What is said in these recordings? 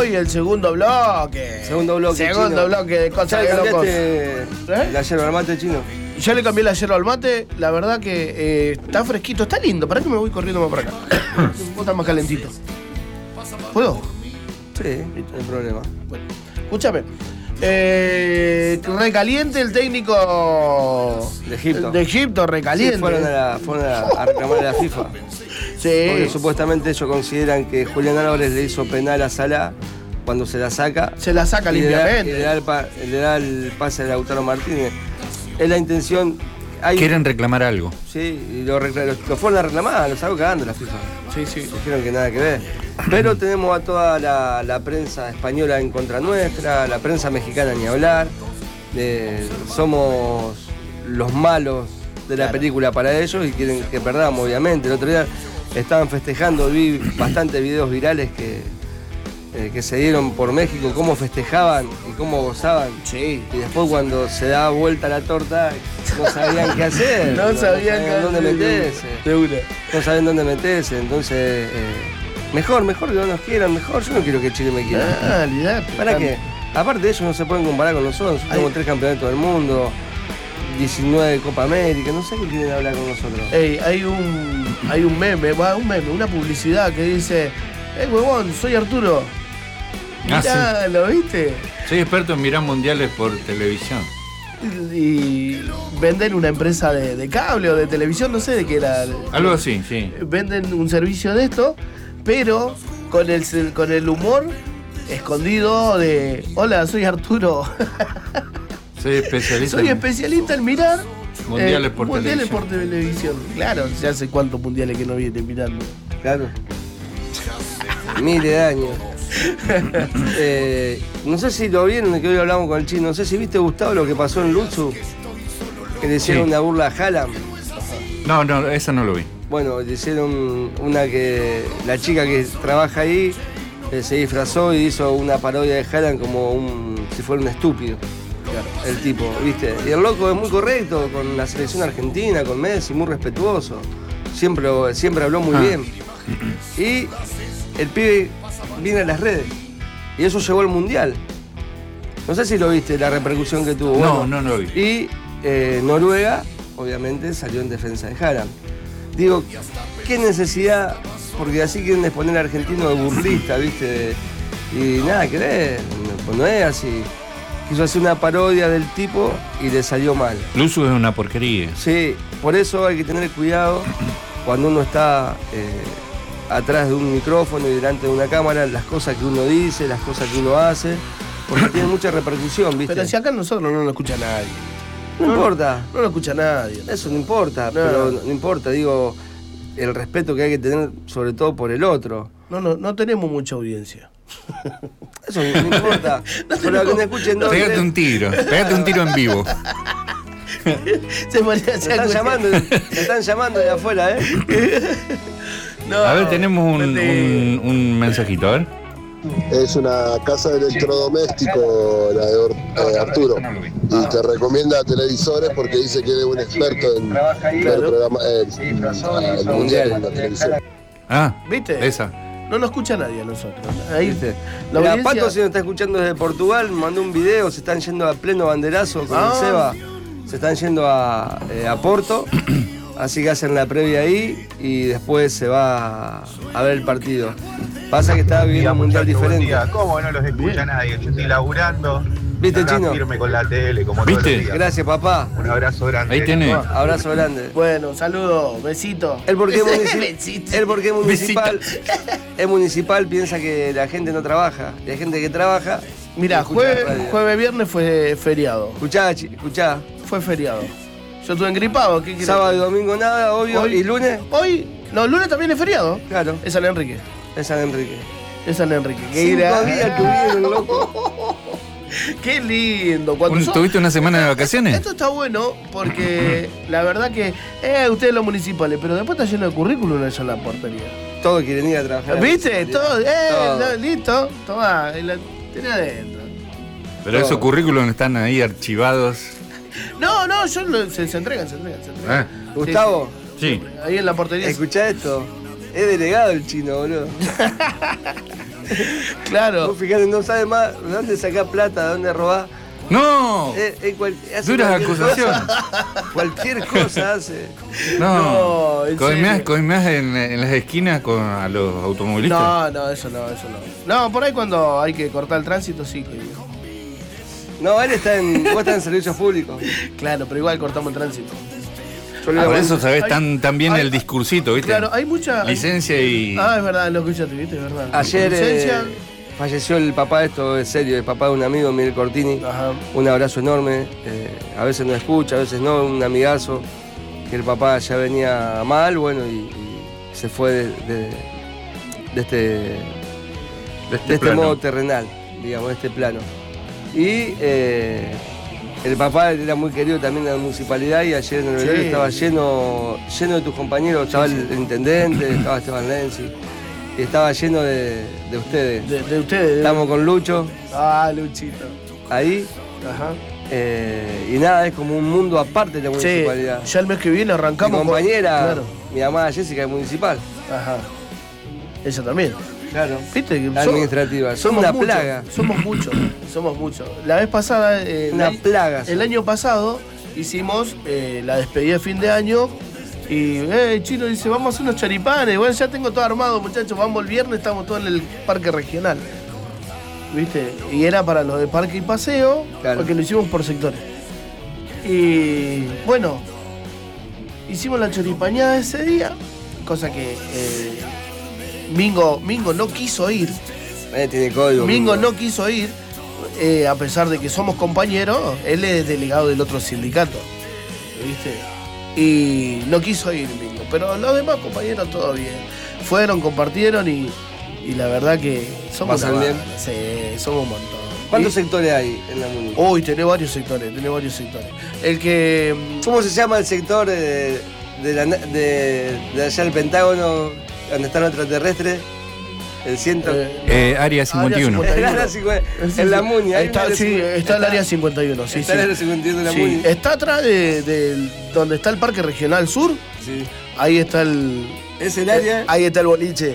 hoy el segundo bloque. Segundo bloque de Cosas de Locos. ¿La yerba al mate, Chino? Ya le cambié la yerba al mate. La verdad que está fresquito, está lindo. ¿Para qué me voy corriendo más para acá? Vos estás más calentito. ¿Puedo? Sí, no hay problema. Bueno, escúchame. Recaliente el técnico de Egipto, recaliente. Sí, fueron a reclamar a la FIFA. Sí. Porque supuestamente ellos consideran que Julián Álvarez le hizo penal a Salah cuando se la saca. Se la saca limpiamente. Le da el pase a Lautaro Martínez. Es la intención. Quieren reclamar algo. Sí, y lo fueron a reclamar, lo sacó cagando la FIFA. Sí. Dijeron que nada que ver. Pero tenemos a toda la prensa española en contra nuestra, la prensa mexicana ni hablar. Somos los malos de la película para ellos y quieren que perdamos, obviamente. El otro día estaban festejando, vi bastantes videos virales que se dieron por México, cómo festejaban y cómo gozaban. Sí. Y después cuando se da vuelta la torta, no sabían qué hacer. no sabían dónde meterse. No saben dónde meterse. Entonces, mejor que no nos quieran, mejor. Yo no quiero que Chile me quiera. Olvidate. ¿Para qué? Aparte de ellos no se pueden comparar con nosotros. Tenemos 3 campeonatos del mundo, 19 de Copa América, no sé qué quieren hablar con nosotros. Hay un meme, una publicidad que dice, huevón, soy Arturo. Mirá, ¿lo viste? Soy experto en mirar mundiales por televisión. Y venden una empresa de cable o de televisión, no sé de qué era. Algo así, sí. Venden un servicio de esto, pero con el humor escondido de hola, soy Arturo. Soy especialista en mirar mundiales por televisión. Claro, se hace cuántos mundiales que no vienen mirando. Claro. Miles de años. No sé si lo vieron, que hoy hablamos con el Chino. No sé si viste, Gustavo, lo que pasó en Lutzu. Que le hicieron una burla a Haaland. No, eso no lo vi. Bueno, le hicieron una que la chica que trabaja ahí se disfrazó y hizo una parodia de Haaland como si fuera un estúpido. Claro. El tipo, ¿viste? Y el loco es muy correcto con la selección argentina, con Messi, muy respetuoso. Siempre habló muy bien. Y el pibe viene a las redes. Y eso llevó al Mundial. No sé si lo viste, la repercusión que tuvo. No lo vi. Y Noruega, obviamente, salió en defensa de Haaland. Digo, ¿qué necesidad? Porque así quieren exponer al argentino de burlista, ¿viste? Y nada que ver, pues no es así. Quiso hacer una parodia del tipo y le salió mal. Luzu es una porquería. Sí, por eso hay que tener cuidado cuando uno está atrás de un micrófono y delante de una cámara, las cosas que uno dice, las cosas que uno hace, porque tiene mucha repercusión, ¿viste? Pero si acá nosotros no lo escucha nadie. No importa. No lo escucha nadie. Eso no importa, pero no importa, digo, el respeto que hay que tener sobre todo por el otro. No tenemos mucha audiencia. Eso no importa. Pero que me escuchen dos. Pégate un tiro en vivo. Me están llamando de afuera, No, a ver, tenemos un mensajito, a ver. Es una casa de electrodoméstico, la de Arturo, y te recomienda televisores porque dice que eres un experto en el mundial en la televisión. ¿Viste? Esa. No nos escucha nadie a nosotros. Ahí, ¿viste? La Pato, si nos está escuchando desde Portugal, mandó un video, se están yendo a pleno banderazo con el Seba, se están yendo a Porto, así que hacen la previa ahí y después se va a ver el partido. Pasa que estaba viviendo un mundial diferente. ¿Cómo no los escucha nadie? Yo estoy laburando. ¿Viste, Chino? Firme con la tele, como ¿viste? todos los días. Gracias, papá. Un abrazo grande. Ahí tenés. Abrazo grande. Bueno, saludo, besito. El porqué municipal piensa que la gente no trabaja. Y hay gente que trabaja. Mirá, jueves, viernes fue feriado. Escuchá. Fue feriado. Yo estuve engripado. ¿Qué sábado y domingo nada, obvio. ¿Y lunes? Lunes también es feriado. Claro. Es San Enrique. Es San Enrique. ¿Qué 5 días tuvieron, loco. Qué lindo. ¿Tuviste una semana de vacaciones? Esto está bueno porque la verdad que ustedes los municipales, pero después está lleno de currículum allá en la portería. Todos quieren ir a trabajar. ¿Viste? Todo. Listo. Tomá, tenés adentro. Pero esos currículums están ahí archivados. No, se entregan. Gustavo. Sí. Ahí en la portería. Escuchá esto. Es delegado el Chino, boludo. Claro. Vos fijate, no sabes más de dónde sacás plata, de dónde robás. ¡No! Hace Duras cualquier acusaciones. cosa. Cualquier cosa hace. No. en ¿Coimás serio. en las esquinas a los automovilistas? No, eso no. No, por ahí cuando hay que cortar el tránsito, sí. No, vos estás en servicios públicos. Claro, pero igual cortamos el tránsito. Por eso sabés Hay- tan bien hay- el discursito, ¿viste? Claro, hay mucha... Licencia y... Ah, es verdad, lo escuchaste, ¿viste? Es verdad. Ayer Licencia. falleció el papá, esto es serio, el papá de un amigo, Miguel Cortini. Ajá. Un abrazo enorme. A veces no escucha, a veces no, un amigazo. Que el papá ya venía mal, bueno, y se fue de este plano. modo terrenal, digamos, de este plano. Y el papá era muy querido también en la municipalidad y ayer en el velorio estaba lleno de tus compañeros, estaba el intendente, estaba Esteban Lenzi, y estaba lleno de ustedes. De ustedes. Estamos con Lucho Ah, Luchito. ahí. Ajá. Y nada, es como un mundo aparte de la Sí, municipalidad. ya el mes que viene Mi arrancamos compañera, Claro. mi amada Jessica, es municipal. Ajá. Ella también. Claro. ¿Viste? Que Administrativa. Somos una muchos, plaga. Somos muchos. La vez pasada, Una plaga. el año pasado, hicimos la despedida de fin de año. Y Chino dice, vamos a hacer unos choripanes. Bueno, ya tengo todo armado, muchachos. Vamos el viernes, estamos todos en el parque regional. ¿Viste? Y era para los de parque y paseo, Claro. porque lo hicimos por sectores. Y bueno, hicimos la choripañada ese día, cosa que Mingo no quiso ir. Tiene código. Mingo no quiso ir, a pesar de que somos compañeros, él es delegado del otro sindicato, ¿viste? Y no quiso ir Mingo, pero los demás compañeros todo bien. Fueron, compartieron y la verdad que somos ¿Pasan una bien? banda, sí, somos un montón. ¿Cuántos Y- sectores hay en la MUNI? Uy, tenés varios sectores. El que... ¿Cómo se llama el sector de allá del Pentágono, donde está el extraterrestre? El ciento. Área 51. En la MUNI. Ahí está, sí, está el área 51, sí, Está sí. el área 51 de la Sí, MUNI. está atrás de donde está el Parque Regional Sur. Sí. Ahí está el... Es el área. Ahí está el boliche.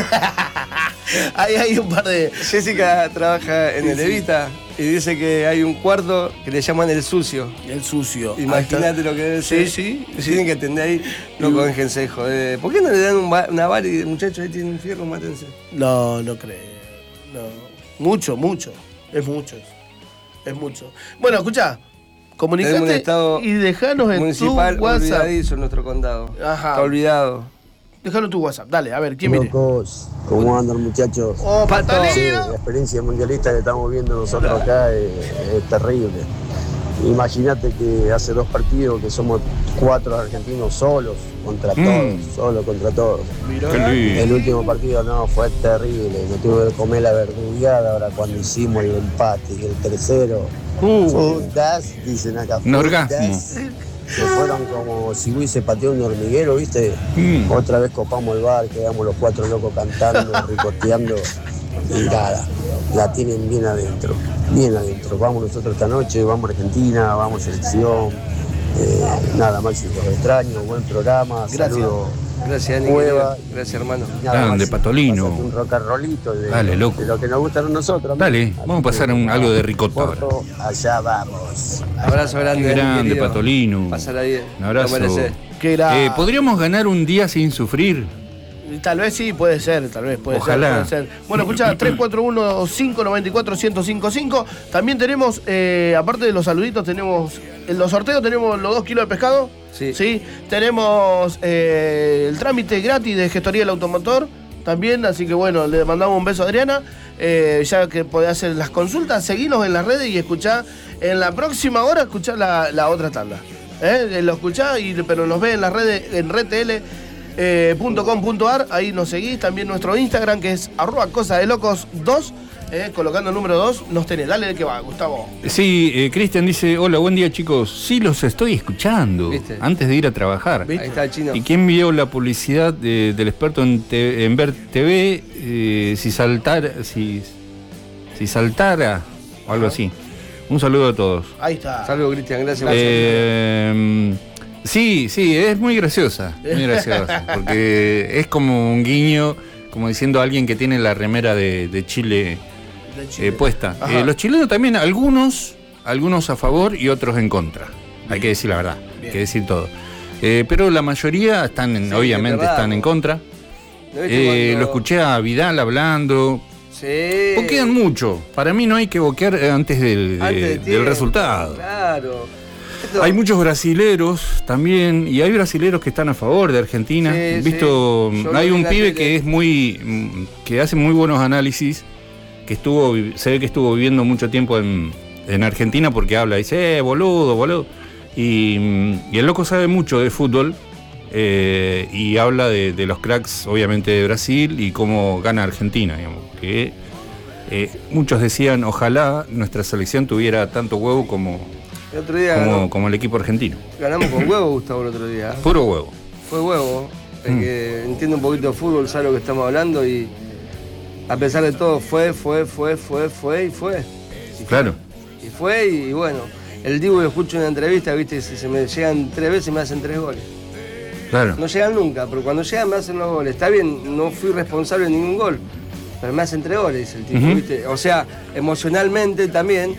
Ahí hay un par de... Jessica trabaja en el Evita y dice que hay un cuarto que le llaman el sucio. El sucio. Imagínate lo que debe ser. Sí. Si tienen que atender ahí, loco, déjense joder. ¿Por qué no le dan una bar y muchachos ahí tienen un fierro, mátense? No creo. No. Mucho. Es mucho. Bueno, escuchá. Tenemos un Comunicate estado y dejanos en municipal tu WhatsApp. olvidadizo en nuestro condado. Ajá. Está olvidado. Déjanos tu WhatsApp. Dale, a ver, ¿quién viene? Locos, ¿cómo andan muchachos? ¡Oh, Pato! Sí, Patalino! la experiencia mundialista que estamos viendo nosotros acá es terrible. Imagínate que hace 2 partidos que somos 4 argentinos solos contra todos. Qué lindo. El último partido no, fue terrible. Me tuve que comer la verdugueada ahora cuando hicimos el empate y el tercero. Fue un gas, dicen acá. Un fue orgasmo. gas. Se fueron como si hubiese pateado un hormiguero, ¿viste? Mm. Otra vez copamos el bar, quedamos los 4 locos cantando, ricoteando y nada, la tienen bien adentro. Vamos nosotros esta noche, vamos a Argentina, vamos a selección. Nada, Maxi, los extraño, buen programa, Gracias. saludo. Gracias, Ani. Nueva. querido. Gracias, hermano. Nada, Grande, Maxi, Patolino. pásate un rock and rollito de, Dale, loco. de lo que nos gusta a nosotros. Dale, Así vamos a pasar que, algo de ricota ahora. Porto, allá vamos. Abrazo grande. Qué Ani, grande, querido. Patolino. Pásala bien. Un abrazo. Lo merecés. Qué grande. ¿Podríamos ganar un día sin sufrir? Tal vez sí, puede ser, Ojalá. puede ser. Bueno, escucha, 341-594-1055. También tenemos, aparte de los saluditos, tenemos, en los sorteos tenemos los 2 kilos de pescado. Sí. Tenemos el trámite gratis de gestoría del automotor también, así que bueno, le mandamos un beso a Adriana. Ya que podés hacer las consultas, seguinos en las redes y escuchá, en la próxima hora escuchá la otra tanda. Lo escuchá, pero nos ve en las redes, en redtl.com.ar, ahí nos seguís, también nuestro Instagram que es @cosadelocos2, colocando el número 2, nos tenés. Dale que va, Gustavo. Sí, Cristian dice, hola, buen día chicos. Sí, los estoy escuchando ¿Viste? antes de ir a trabajar. ¿Viste? Ahí está el chino. ¿Y quién vio la publicidad del experto en ver TV? Si saltara o algo así. Un saludo a todos. Ahí está. Saludos, Cristian. Gracias. Sí, es muy graciosa, porque es como un guiño como diciendo alguien que tiene la remera de Chile, puesta. Los chilenos también, algunos a favor y otros en contra. Hay que decir la verdad, hay que decir todo. Pero la mayoría están, obviamente, están en contra. Lo escuché a Vidal hablando. Sí. Boquean mucho. Para mí no hay que boquear antes del resultado. Claro. Hay muchos brasileros también, y hay brasileros que están a favor de Argentina. Sí, Visto, sí. hay un pibe que hace muy buenos análisis, se ve que estuvo viviendo mucho tiempo en Argentina porque habla, dice, boludo. Y el loco sabe mucho de fútbol. Y habla de los cracks, obviamente, de Brasil y cómo gana Argentina, digamos. Que muchos decían, ojalá nuestra selección tuviera tanto huevo como el equipo argentino. Ganamos con huevo, Gustavo, el otro día. Puro huevo. Fue huevo. El que entiende un poquito de fútbol sabe lo que estamos hablando y a pesar de todo fue. Claro. Y fue y bueno, el Dibu lo escucho en una entrevista, viste, si se me llegan 3 veces me hacen 3 goles. Claro. No llegan nunca, pero cuando llegan me hacen los goles. Está bien, no fui responsable de ningún gol, pero me hacen 3 goles, dice el tipo, ¿viste? O sea, emocionalmente también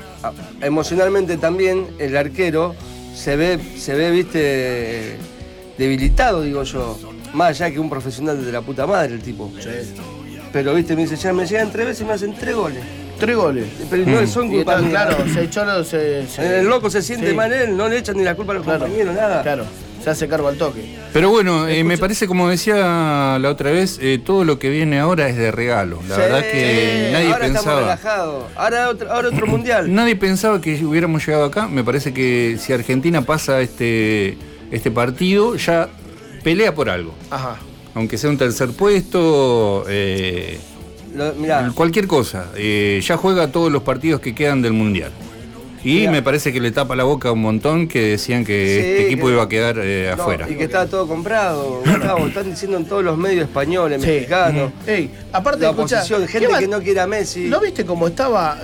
el arquero se ve, viste, debilitado, digo yo. Más allá que un profesional de la puta madre, el tipo. Sí. Pero, viste, me dice, ya me llegan 3 veces y me hacen 3 goles. 3 goles. Pero no son culpa mía. Claro, se echó, el loco se siente mal él, no le echan ni la culpa a los compañeros, nada. Claro. Se hace cargo al toque. Pero bueno, me parece, como decía la otra vez, todo lo que viene ahora es de regalo. La verdad que nadie ahora pensaba. Estamos relajados. Ahora otro mundial. Nadie pensaba que hubiéramos llegado acá. Me parece que si Argentina pasa este partido, ya pelea por algo. Ajá. Aunque sea un tercer puesto, mirá. cualquier cosa. Ya juega todos los partidos que quedan del mundial. Y mirá, me parece que le tapa la boca a un montón que decían que este equipo iba a quedar afuera. Y que estaba todo comprado. Gustavo, están diciendo en todos los medios españoles, mexicanos. Aparte, la oposición, gente que no quiere a Messi. ¿No viste cómo estaba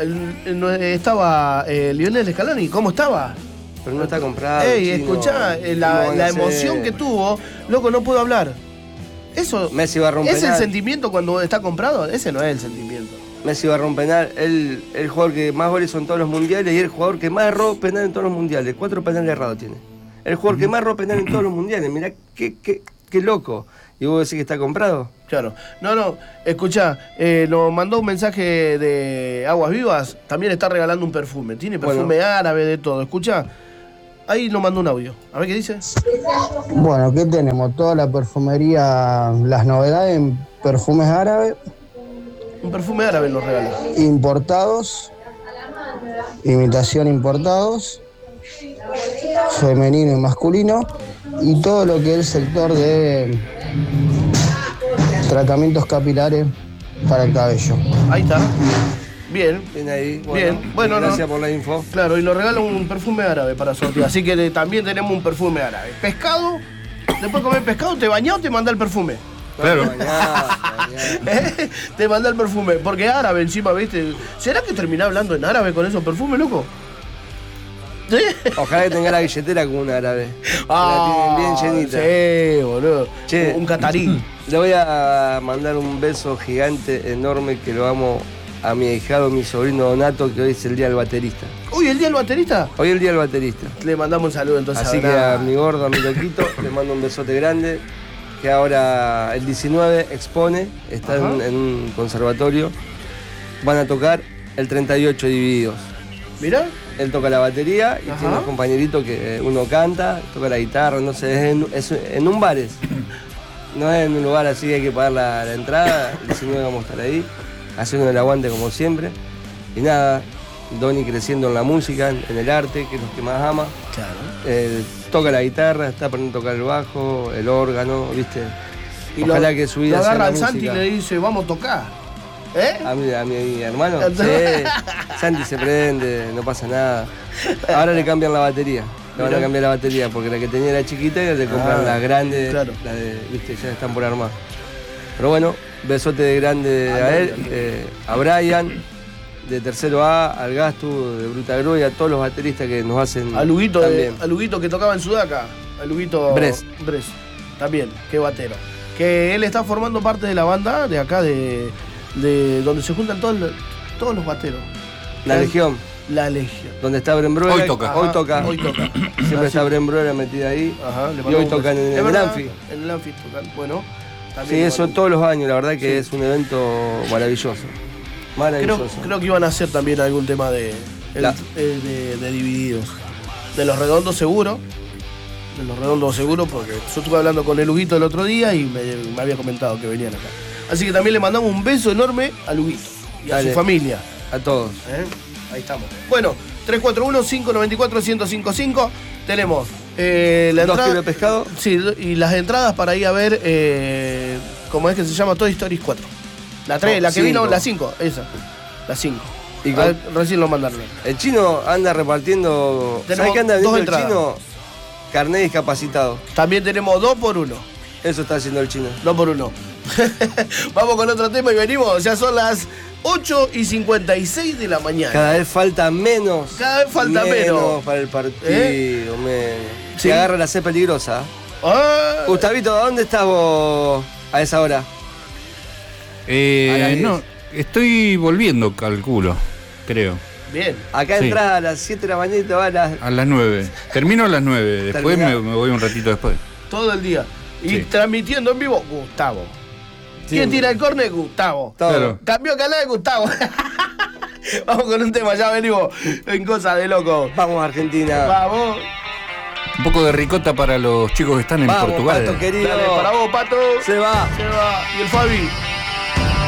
Lionel Scaloni? ¿Cómo estaba? Pero no está comprado. Escuchá, la emoción que tuvo, loco, no puedo hablar. Eso Messi va a romper. ¿Es el sentimiento cuando está comprado? Ese no es el sentimiento. Messi va a romper penal, el jugador que más goles son todos los mundiales y el jugador que más erró penal en todos los mundiales. 4 penales errados tiene. El jugador que más erró penal en todos los mundiales. Mirá qué loco. ¿Y vos decís que está comprado? Claro. No, escuchá, nos mandó un mensaje de Aguas Vivas, también está regalando un perfume. Tiene perfume árabe, de todo. Escuchá, ahí nos mandó un audio. A ver qué dice. Bueno, ¿qué tenemos? Toda la perfumería, las novedades en perfumes árabes. Un perfume árabe nos regala. Importados, imitación importados, femenino y masculino, y todo lo que es el sector de tratamientos capilares para el cabello. Ahí está. Bien. Bien ahí. Bueno, gracias por la info. Claro, y nos regala un perfume árabe para sortear. Así que también tenemos un perfume árabe. Pescado, después de comer pescado, te bañás o te manda el perfume. Claro. Te manda el perfume, porque es árabe encima, ¿viste? ¿Será que terminás hablando en árabe con esos perfumes, loco? ¿Sí? Ojalá que tenga la billetera como un árabe. La tienen bien llenita. Sí, boludo. Che, un catarí. Le voy a mandar un beso gigante, enorme, que lo amo a mi ahijado, mi sobrino Donato, que hoy es el día del baterista. Uy, ¿el día del baterista? Hoy es el día del baterista. Le mandamos un saludo entonces. Así que a mi gordo, a mi loquito, le mando un besote grande. Que ahora el 19 expone, está en un conservatorio. Van a tocar el 38 Divididos. Mirá. Él toca la batería y tiene unos compañeritos que uno canta, toca la guitarra, no sé, es en un bar. No es en un lugar así que hay que pagar la entrada. El 19 vamos a estar ahí, haciendo el aguante como siempre. Y nada, Donny creciendo en la música, en el arte, que es lo que más ama. Claro. Toca la guitarra, está aprendiendo a tocar el bajo, el órgano, ¿viste? Y ojalá que su vida lo sea agarra la al Santi y música. le dice, vamos a tocar. A mi hermano, sí. Santi se prende, no pasa nada. Ahora le cambian la batería. Le van a cambiar la batería porque la que tenía era chiquita y le compran la grande, claro. la de, ¿viste? Ya están por armar. Pero bueno, besote de grande a él, a Brian, de Tercero A, al Gastu, de Bruta Gru y a todos los bateristas que nos hacen. A Luguito que tocaba en Sudaca. A Luguito Bres. También, qué batero. que él está formando parte de la banda de acá, de donde se juntan todos los bateros. La Legión, La Legión. donde está Brembruera. Hoy toca. Hoy toca. Siempre está Brembruera metida ahí. Ajá, Y hoy tocan en el Anfi. En el Anfi tocan. Bueno, Sí, también. eso todos los años, la verdad que es un evento maravilloso. Maravilloso. Creo que iban a hacer también algún tema de Divididos. De los Redondos seguro. De los Redondos seguro, porque yo estuve hablando con el Huguito el otro día y me había comentado que venían acá. Así que también le mandamos un beso enorme al Huguito y a Dale. su familia. A todos. Ahí estamos. Bueno, 341-594-1055. Tenemos la 2 entrada. kilos de pescado. Sí, y las entradas para ir a ver, ¿cómo es que se llama? Toy Story 4. La 3, No, la que vino, 5. la 5, esa. La 5. Y con- Recién lo mandaron. El chino anda repartiendo. Tenemos ¿Sabes qué anda 2 vendiendo el entradas. chino? Carnet discapacitado. También tenemos 2 por 1. Eso está haciendo el chino. 2 por 1. Vamos con otro tema y venimos. Ya son las 8:56 de la mañana. Cada vez falta menos. Cada vez falta menos. para el partido. Sí. Se agarra la C peligrosa. Ah, Gustavito, ¿a dónde estás vos a esa hora? A las 10. No, estoy volviendo, calculo, creo. bien. Acá Sí. entras a las 7 de la mañana y te vas a las. A las 9. Termino a las 9. Después me Terminá. voy un ratito después. Todo el día. Y Sí. transmitiendo en vivo, Gustavo. ¿Quién Siempre. tira el córner? Gustavo. Todo. Claro. Cambió canal, Gustavo. Vamos con un tema, ya venimos en Cosas de Loco. Vamos, Argentina. Vamos. Un poco de ricota para los chicos que están en Vamos, Portugal. Pato querido. Dale, para vos, Pato. Se va. Se va. Y el Fabi.